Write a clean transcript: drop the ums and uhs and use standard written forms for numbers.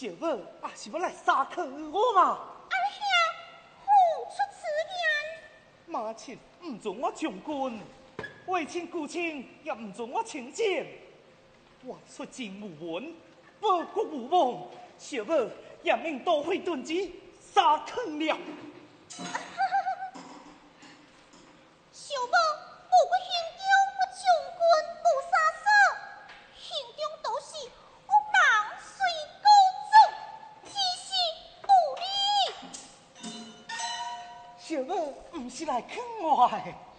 小妹啊，是要来杀克我嘛？ 阿兄，付出此言。 马亲唔准我将军，为亲故亲也唔准我请见。我率金无文，报国无望，小妹也命都会顿击杀坑了。 小妹，不过心中我将军不杀手，心中都是我浪水高中，只是不理。 小妹唔是来坑我的。